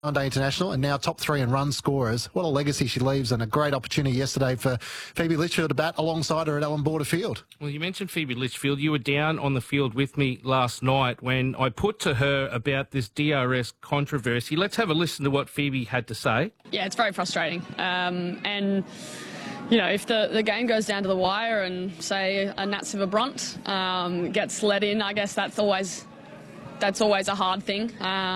One-day international and now top 3 in run scorers. What a legacy she leaves, and a great opportunity yesterday for Phoebe Litchfield to bat alongside her at Allan Border Field. Well, you mentioned Phoebe Litchfield. You were down on the field with me last night when I put to her about this DRS controversy. Let's have a listen to what Phoebe had to say. Yeah, it's very frustrating. And, you know, if the game goes down to the wire and, say, a Nat Siver Brunt gets let in, I guess that's always a hard thing.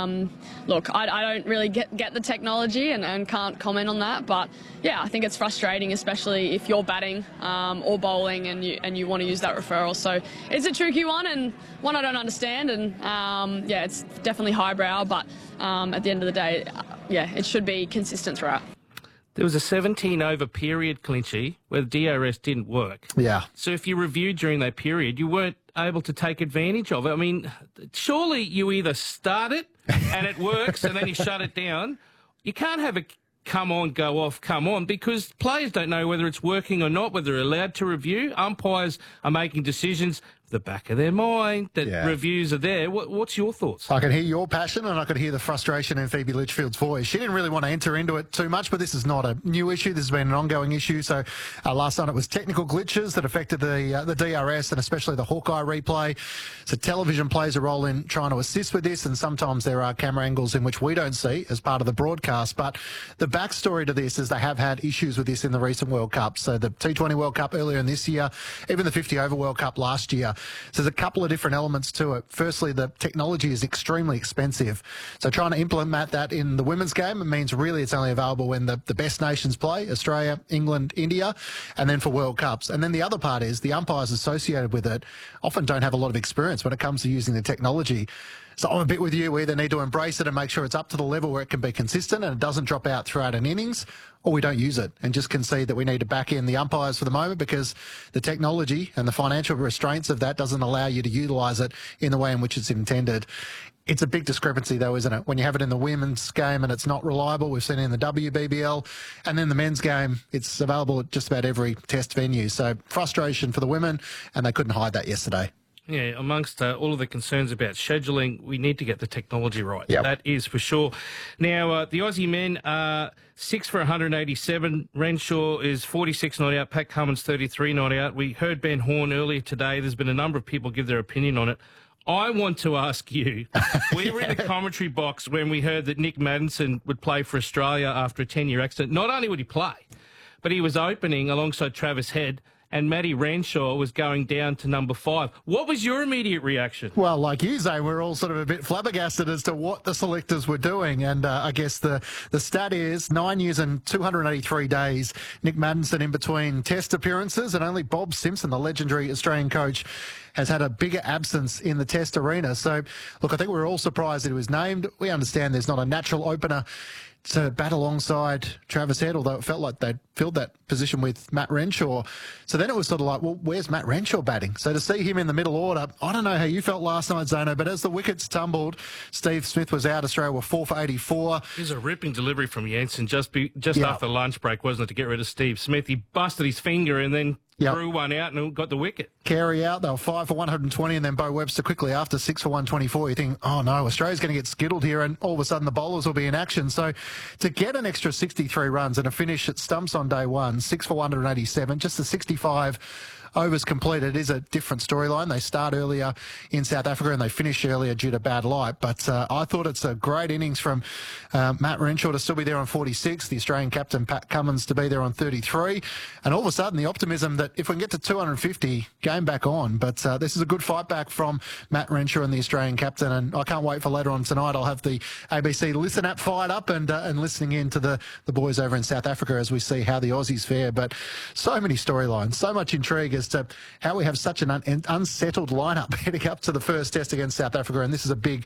Look, I don't really get the technology and can't comment on that, but yeah, I think it's frustrating, especially if you're batting or bowling and you want to use that referral. So it's a tricky one, and one I don't understand, and yeah, it's definitely highbrow, but at the end of the day, yeah, it should be consistent throughout. There was a 17-over period, Clinchy, where the DRS didn't work. Yeah. So if you reviewed during that period, you weren't able to take advantage of it. I mean, surely you either start it and it works and then you shut it down. You can't have it come on, go off, come on, because players don't know whether it's working or not, whether they're allowed to review. Umpires are making decisions the back of their mind that reviews are there. What's your thoughts? I can hear your passion, and I could hear the frustration in Phoebe Litchfield's voice. She didn't really want to enter into it too much, but this is not a new issue. This has been an ongoing issue. So last night it was technical glitches that affected the DRS and especially the Hawkeye replay. So television plays a role in trying to assist with this, and sometimes there are camera angles in which we don't see as part of the broadcast. But the backstory to this is they have had issues with this in the recent World Cup. So the T20 World Cup earlier in this year, even the 50-over World Cup last year. So there's a couple of different elements to it. Firstly, the technology is extremely expensive. So trying to implement that in the women's game, it means really it's only available when the best nations play, Australia, England, India, and then for World Cups. And then the other part is the umpires associated with it often don't have a lot of experience when it comes to using the technology. So I'm a bit with you. We either need to embrace it and make sure it's up to the level where it can be consistent and it doesn't drop out throughout an innings, or we don't use it and just concede that we need to back in the umpires for the moment because the technology and the financial restraints of that doesn't allow you to utilise it in the way in which it's intended. It's a big discrepancy, though, isn't it? When you have it in the women's game and it's not reliable, we've seen it in the WBBL, and then the men's game, it's available at just about every test venue. So frustration for the women, and they couldn't hide that yesterday. Yeah, amongst all of the concerns about scheduling, we need to get the technology right. Yep. That is for sure. Now, the Aussie men are 6 for 187. Renshaw is 46 not out. Pat Cummins 33 not out. We heard Ben Horn earlier today. There's been a number of people give their opinion on it. I want to ask you, we were in the commentary box when we heard that Nick Maddinson would play for Australia after a 10-year accident. Not only would he play, but he was opening alongside Travis Head, and Matty Renshaw was going down to number 5. What was your immediate reaction? Well, like you say, we're all sort of a bit flabbergasted as to what the selectors were doing. And I guess the stat is 9 years and 283 days. Nick Maddinson in between test appearances, and only Bob Simpson, the legendary Australian coach, has had a bigger absence in the test arena. So, look, I think we're all surprised that he was named. We understand there's not a natural opener to bat alongside Travis Head, although it felt like they'd filled that position with Matt Renshaw. So then it was sort of like, well, where's Matt Renshaw batting? So to see him in the middle order, I don't know how you felt last night, Zano, but as the wickets tumbled, Steve Smith was out. Australia were 4 for 84. It was a ripping delivery from Jensen just after the lunch break, wasn't it, to get rid of Steve Smith. He busted his finger and then threw one out and got the wicket. Carey out, they were 5 for 120, and then Bo Webster quickly after 6 for 124. You think, oh no, Australia's going to get skittled here, and all of a sudden the bowlers will be in action. So to get an extra 63 runs and a finish at stumps on day one, 6 for 187, just the 65 overs completed is a different storyline. They start earlier in South Africa and they finish earlier due to bad light. But I thought it's a great innings from Matt Renshaw to still be there on 46, the Australian captain Pat Cummins to be there on 33. And all of a sudden the optimism that if we can get to 250, game back on. But this is a good fight back from Matt Renshaw and the Australian captain. And I can't wait for later on tonight. I'll have the ABC Listen app fired up and listening in to the boys over in South Africa as we see how the Aussies fare. But so many storylines, so much intrigue as to how we have such an unsettled lineup heading up to the first test against South Africa. And this is a big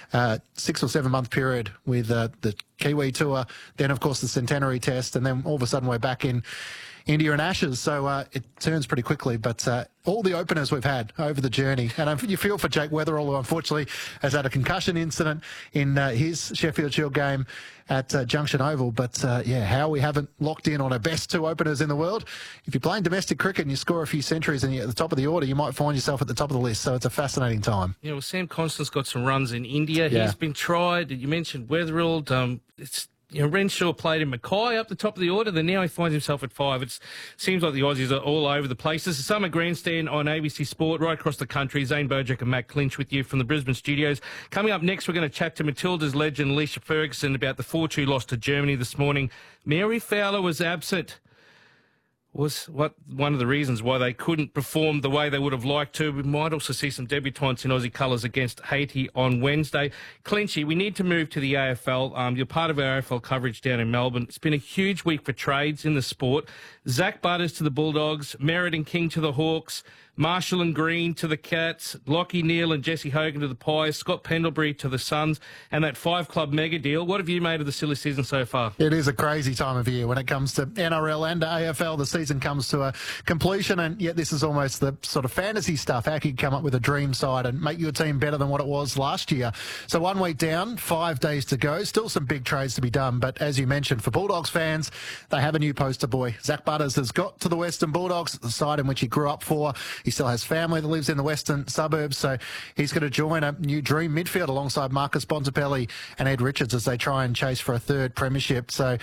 6 or 7 month period with the Kiwi tour, then of course the centenary test, and then all of a sudden we're back in India and Ashes. So it turns pretty quickly, but all the openers we've had over the journey, and you feel for Jake Weatherall, who unfortunately has had a concussion incident in his Sheffield Shield game at Junction Oval. But how we haven't locked in on our best 2 openers in the world. If you're playing domestic cricket and you score a few centuries and you're at the top of the order, you might find yourself at the top of the list. So it's a fascinating time. Yeah, well, Sam Constance got some runs in India. He's been tried. You mentioned Weatherall. it's, Renshaw played in Mackay up the top of the order. Then now he finds himself at 5. It seems like the Aussies are all over the place. This is Summer Grandstand on ABC Sport right across the country. Zane Bojack and Matt Clinch with you from the Brisbane studios. Coming up next, we're going to chat to Matilda's legend, Alicia Ferguson, about the 4-2 loss to Germany this morning. Mary Fowler was absent. Was one of the reasons why they couldn't perform the way they would have liked to. We might also see some debutantes in Aussie colours against Haiti on Wednesday. Clinchy, we need to move to the AFL. You're part of our AFL coverage down in Melbourne. It's been a huge week for trades in the sport. Zach Butters to the Bulldogs, Merritt and King to the Hawks, Marshall and Green to the Cats, Lockie Neal and Jesse Hogan to the Pies, Scott Pendlebury to the Suns, and that 5-club mega deal. What have you made of the silly season so far? It is a crazy time of year when it comes to NRL and AFL. The season comes to a completion, and yet this is almost the sort of fantasy stuff. How can you come up with a dream side and make your team better than what it was last year? So 1 week down, 5 days to go. Still some big trades to be done, but as you mentioned, for Bulldogs fans, they have a new poster boy. Zach Butters has got to the Western Bulldogs, the side in which he grew up for. He still has family that lives in the western suburbs, so he's going to join a new dream midfield alongside Marcus Bontempelli and Ed Richards as they try and chase for a third premiership. So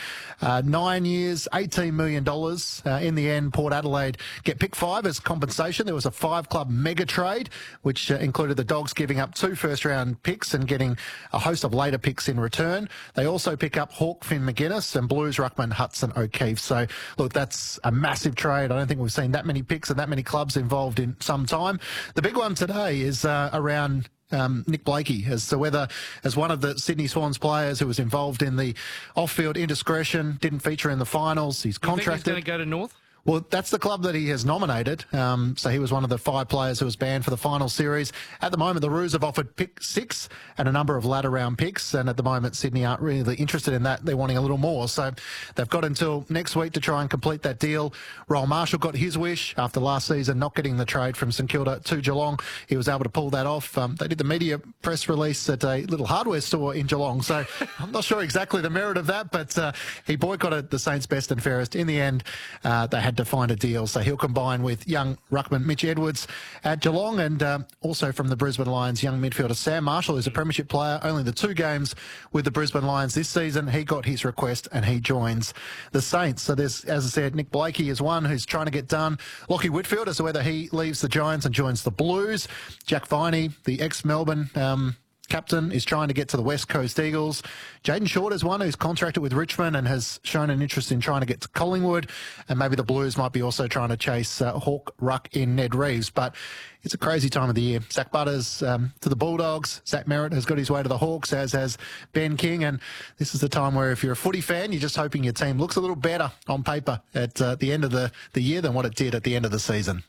9 years, $18 million. In the end, Port Adelaide get pick 5 as compensation. There was a 5-club mega trade, which included the Dogs giving up 2 first-round picks and getting a host of later picks in return. They also pick up Hawk Finn McGuinness and Blues ruckman Hudson O'Keefe. So, look, that's a massive trade. I don't think we've seen that many picks and that many clubs involved in some time. The big one today is around Nick Blakey as to whether, as one of the Sydney Swans players who was involved in the off-field indiscretion, didn't feature in the finals. He's contracted. You think he's going to go to North? Well, that's the club that he has nominated. So he was one of the 5 players who was banned for the final series. At the moment, the Roos have offered pick 6 and a number of latter round picks. And at the moment, Sydney aren't really interested in that. They're wanting a little more. So they've got until next week to try and complete that deal. Roel Marshall got his wish after last season not getting the trade from St Kilda to Geelong. He was able to pull that off. They did the media press release at a little hardware store in Geelong. So I'm not sure exactly the merit of that, but he boycotted the Saints best and fairest. In the end, they had to find a deal. So he'll combine with young ruckman Mitch Edwards at Geelong, and also from the Brisbane Lions, young midfielder Sam Marshall, who's a premiership player, only the 2 games with the Brisbane Lions this season. He got his request and he joins the Saints. So there's, as I said, Nick Blakey is one who's trying to get done. Lockie Whitfield as to whether he leaves the Giants and joins the Blues. Jack Viney, the ex-Melbourne captain, is trying to get to the West Coast Eagles. Jaden Short is one who's contracted with Richmond and has shown an interest in trying to get to Collingwood. And maybe the Blues might be also trying to chase Hawk Ruck in Ned Reeves. But it's a crazy time of the year. Zach Butters to the Bulldogs. Zach Merritt has got his way to the Hawks, as has Ben King. And this is the time where if you're a footy fan, you're just hoping your team looks a little better on paper at the end of the year than what it did at the end of the season.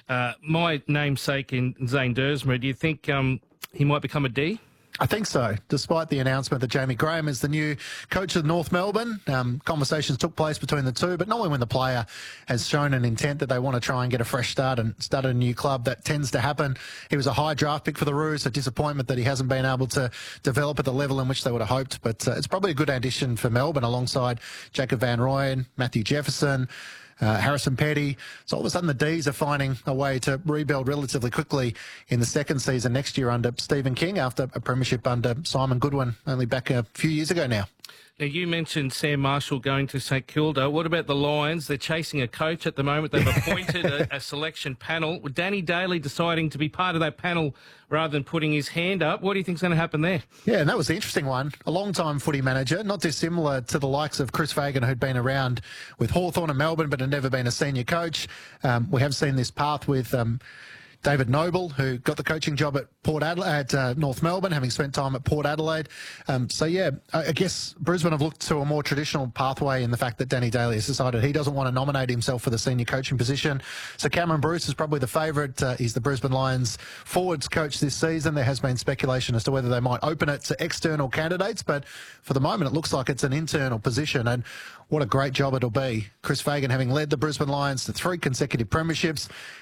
My namesake in Zane Duursma, do you think he might become a D? I think so, despite the announcement that Jamie Graham is the new coach of North Melbourne. Conversations took place between the two, but not when the player has shown an intent that they want to try and get a fresh start and start a new club. That tends to happen. He was a high draft pick for the Roos, a disappointment that he hasn't been able to develop at the level in which they would have hoped. But it's probably a good addition for Melbourne alongside Jacob Van Rooyen, Matthew Jefferson, Harrison Petty. So all of a sudden the D's are finding a way to rebuild relatively quickly in the second season next year under Stephen King, after a premiership under Simon Goodwin only back a few years ago now. Now, you mentioned Sam Marshall going to St Kilda. What about the Lions? They're chasing a coach at the moment. They've appointed a selection panel. With Danny Daly deciding to be part of that panel rather than putting his hand up, what do you think's going to happen there? Yeah, and that was the interesting one. A long-time footy manager, not dissimilar to the likes of Chris Fagan, who'd been around with Hawthorn and Melbourne but had never been a senior coach. We have seen this path with David Noble, who got the coaching job at North Melbourne, having spent time at Port Adelaide. So, yeah, I guess Brisbane have looked to a more traditional pathway in the fact that Danny Daly has decided he doesn't want to nominate himself for the senior coaching position. So Cameron Bruce is probably the favourite. He's the Brisbane Lions forwards coach this season. There has been speculation as to whether they might open it to external candidates, but for the moment it looks like it's an internal position. And what a great job it'll be. Chris Fagan having led the Brisbane Lions to 3 consecutive premierships.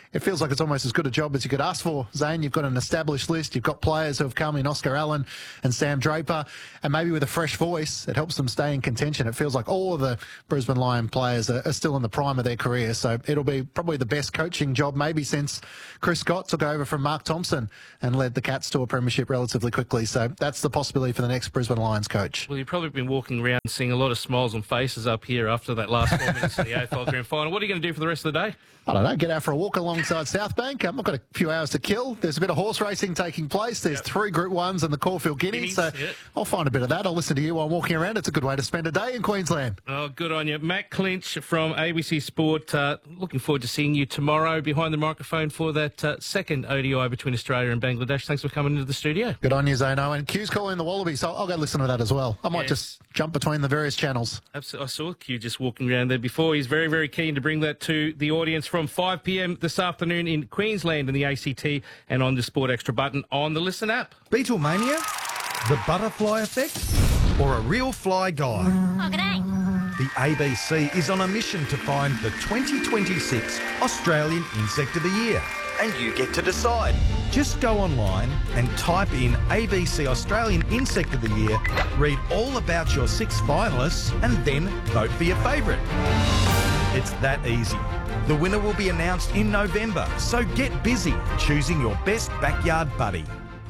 it feels like it's almost as good a job as you could ask for, Zane. You've got an established list. You've got players who have come in, Oscar Allen and Sam Draper, and maybe with a fresh voice, it helps them stay in contention. It feels like all of the Brisbane Lion players are still in the prime of their career, so it'll be probably the best coaching job maybe since Chris Scott took over from Mark Thompson and led the Cats to a premiership relatively quickly. So that's the possibility for the next Brisbane Lions coach. Well, you've probably been walking around seeing a lot of smiles on faces up here after that last 4 minutes of the AFL Grand Final. What are you going to do for the rest of the day? I don't know, get out for a walk alongside South Bank. I've got a few hours to kill. There's a bit of horse racing taking place. There's 3 Group 1s and the Caulfield Guineas, so I'll find a bit of that. I'll listen to you while walking around. It's a good way to spend a day in Queensland. Oh, good on you. Matt Clinch from ABC Sport. Looking forward to seeing you tomorrow behind the microphone for that second ODI between Australia and Bangladesh. Thanks for coming into the studio. Good on you, Zano. And Q's calling the Wallabies, so I'll go listen to that as well. I might just jump between the various channels. Absolutely. I saw Q just walking around there before. He's very, very keen to bring that to the audience from 5 p.m. this afternoon in Queensland in the ACT and on the Sport Extra button on the Listen app. Beatlemania, the butterfly effect, or a real fly guy? Oh, g'day. The ABC is on a mission to find the 2026 Australian Insect of the Year. And you get to decide. Just go online and type in ABC Australian Insect of the Year, read all about your 6 finalists, and then vote for your favourite. It's that easy. The winner will be announced in November, so get busy choosing your best backyard buddy.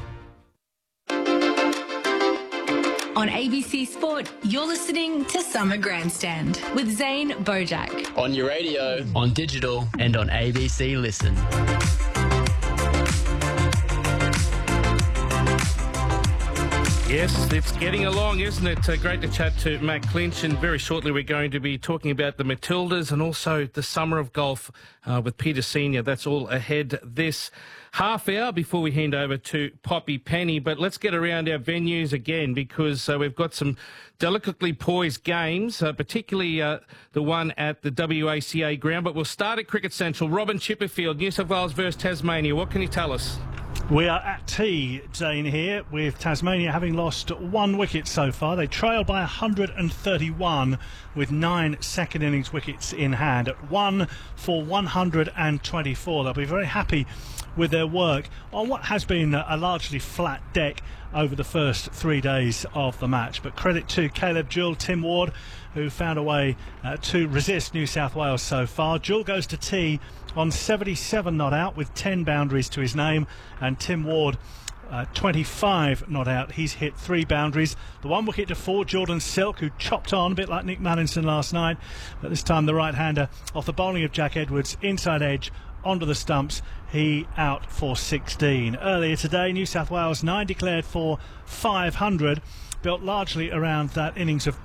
On ABC Sport, you're listening to Summer Grandstand with Zane Bojack. On your radio, on digital, and on ABC Listen. Yes, it's getting along, isn't it? Great to chat to Matt Clinch, and very shortly we're going to be talking about the Matildas and also the summer of golf with Peter Senior. That's all ahead this half hour before we hand over to Poppy Penny. But let's get around our venues again, because we've got some delicately poised games, particularly the one at the WACA ground. But we'll start at Cricket Central. Robin Chipperfield, New South Wales versus Tasmania. What can you tell us? We are at tea, Zane, here, with Tasmania having lost 1 wicket so far. They trail by 131 with 9 second innings wickets in hand at 1 for 124. They'll be very happy with their work on what has been a largely flat deck over the first 3 days of the match. But credit to Caleb Jewell, Tim Ward, who found a way to resist New South Wales so far. Jewell goes to tea on 77 not out with 10 boundaries to his name, and Tim Ward 25 not out. He's hit 3 boundaries. The 1 wicket to 4, Jordan Silk, who chopped on a bit like Nick Mallinson last night, but this time the right-hander off the bowling of Jack Edwards, inside edge onto the stumps. He out for 16. Earlier today, New South Wales 9 declared for 500, built largely around that innings of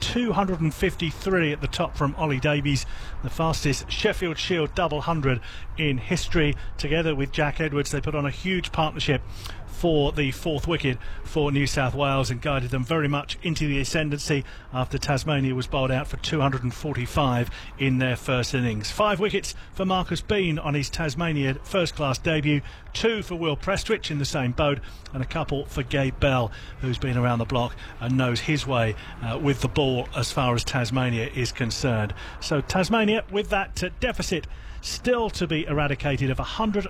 253 at the top from Ollie Davies, the fastest Sheffield Shield double 100 in history. Together with Jack Edwards, they put on a huge partnership for the 4th wicket for New South Wales and guided them very much into the ascendancy after Tasmania was bowled out for 245 in their first innings. 5 wickets for Marcus Bean on his Tasmania first-class debut, 2 for Will Prestwich in the same boat, and a couple for Gabe Bell, who's been around the block and knows his way with the ball as far as Tasmania is concerned. So Tasmania, with that deficit still to be eradicated of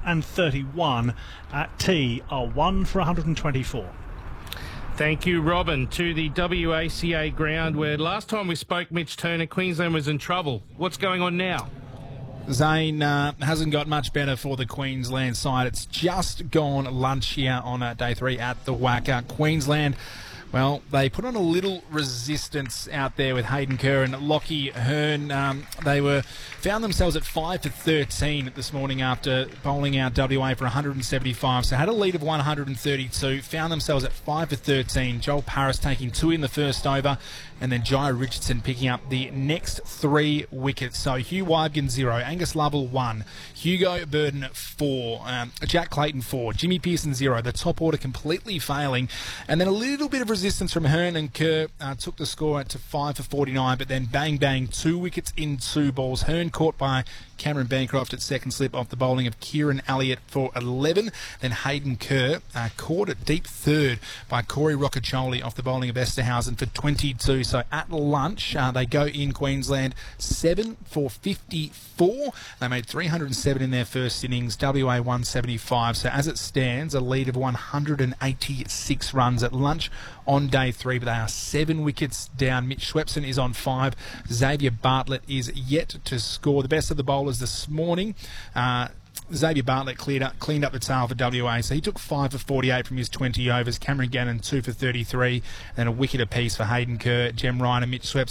131 at tea, are 1 for 124. Thank you, Robin. To the WACA ground, where last time we spoke, Mitch Turner, Queensland was in trouble. What's going on now? Zane, hasn't got much better for the Queensland side. It's just gone lunch here on day 3 at the WACA. Queensland, well, they put on a little resistance out there with Hayden Kerr and Lockie Hearn. They found themselves at 5 for 13 this morning after bowling out WA for 175. So had a lead of 132. Found themselves at 5 for 13. Joel Paris taking 2 in the first over, and then Jai Richardson picking up the next 3 wickets. So Hugh Wybgen 0, Angus Lovell 1, Hugo Burden 4, Jack Clayton 4, Jimmy Pearson 0. The top order completely failing, and then a little bit of resistance from Hearn and Kerr took the score to 5 for 49, but then bang bang, 2 wickets in 2 balls. Hearn caught by Cameron Bancroft at second slip off the bowling of Kieran Elliott for 11. Then Hayden Kerr caught at deep third by Corey Rocacholi off the bowling of Esterhausen for 22. So at lunch, they go in Queensland 7 for 54. They made 307 in their first innings. WA 175. So as it stands, a lead of 186 runs at lunch on day 3, but they are 7 wickets down. Mitch Swepson is on 5. Xavier Bartlett is yet to score. The best of the bowlers this morning. Xavier Bartlett cleaned up the tail for WA, so he took 5 for 48 from his 20 overs. Cameron Gannon 2 for 33, then a wicket apiece for Hayden Kerr, Jem Ryan and Mitch Swepson.